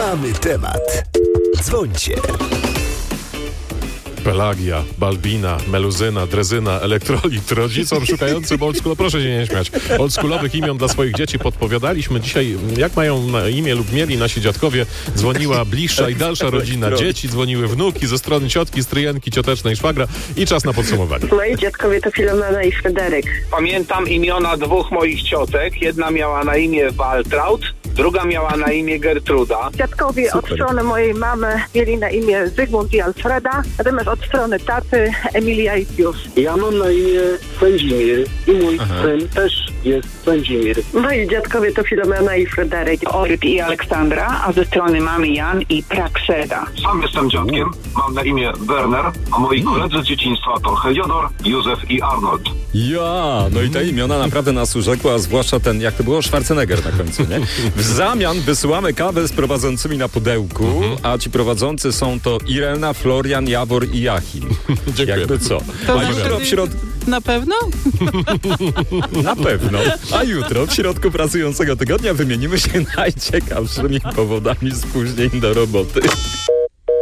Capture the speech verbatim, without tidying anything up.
Mamy temat. Dzwońcie. Pelagia, Balbina, Meluzyna, Drezyna, Elektrolit. Rodzicom szukającym oldschool, proszę się nie śmiać, oldschoolowych imion dla swoich dzieci podpowiadaliśmy dzisiaj, jak mają na imię lub mieli nasi dziadkowie. Dzwoniła bliższa i dalsza rodzina. Dzieci dzwoniły, wnuki ze strony ciotki, stryjenki, ciotecznej, szwagra i czas na podsumowanie. Moi dziadkowie to Filomena i Fryderyk. Pamiętam imiona dwóch moich ciotek. Jedna miała na imię Waltraud, druga miała na imię Gertruda. Dziadkowie Super. od strony mojej mamy mieli na imię Zygmunt i Alfreda, natomiast od strony taty Emilia i Pius. Ja mam na imię Sędzimir i mój Aha. syn też jest Sędzimir. Moi dziadkowie to Filomena i Fryderyk. Olg i Aleksandra, a ze strony mamy Jan i Prakseda. Sam jestem dziadkiem, mam na imię Werner, a moi koledzy z dzieciństwa to Heliodor, Józef i Arnold. Ja, no i te imiona naprawdę nas urzekły, a zwłaszcza ten, jak to było, Schwarzenegger na końcu, nie? W zamian wysyłamy kawę z prowadzącymi na pudełku, a ci prowadzący są to Irena, Florian, Jawor i Jachim. Dziękuję. Jakby co? To A znaczy- jutro w środku... Na pewno? Na pewno. A jutro w środku pracującego tygodnia wymienimy się najciekawszymi powodami spóźnień do roboty.